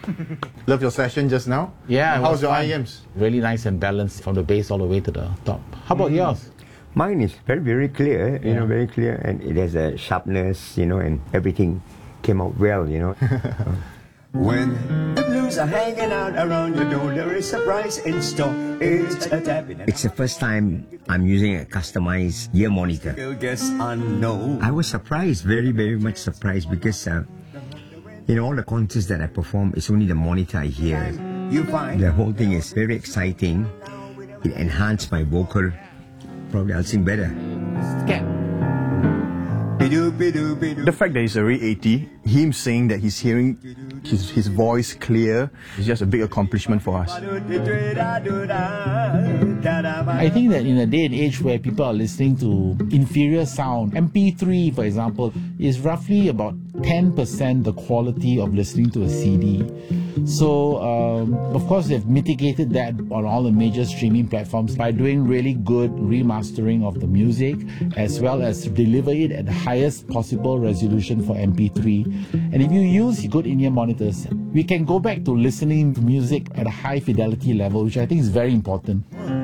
Love your session just now. Yeah. How's your fun. IEMs? Really nice and balanced from the bass all the way to the top. How about yours? Mine is very, very clear, very clear, and it has a sharpness, and everything came out well, When the blues are hanging out around your door, there is a prize in store. It's a tapping. It's the first time I'm using a customized ear monitor. Guess I know. I was surprised, very, very much surprised, because all the concerts that I perform, it's only the monitor I hear. You find The whole thing is very exciting. It enhanced my vocal. Probably I'll sing better. The fact that he's already 80, him saying that he's hearing his voice clear is just a big accomplishment for us. I think that in a day and age where people are listening to inferior sound, MP3, for example, is roughly about 10% the quality of listening to a CD. So, of course, they've mitigated that on all the major streaming platforms by doing really good remastering of the music, as well as deliver it at the highest possible resolution for MP3. And if you use good in-ear monitors, we can go back to listening to music at a high fidelity level, which I think is very important.